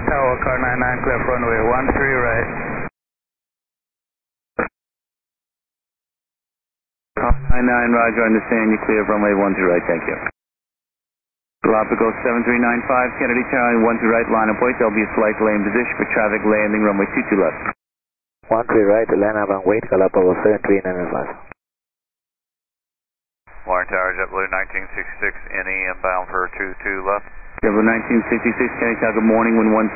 Tower, car 99, clear for runway 13 right. Car 99, roger, understand you clear runway 12 right, thank you. Galapagos 7395, Kennedy Charlie, 12 right, line of weight, there'll be a slight delay in position for traffic landing, runway 22 left. 13 right, land up and wait, Galapagos 7395. Warren Tower, JetBlue 1966, NE inbound for 22 left. JetBlue 1966, Kennedy Tower, good morning, wind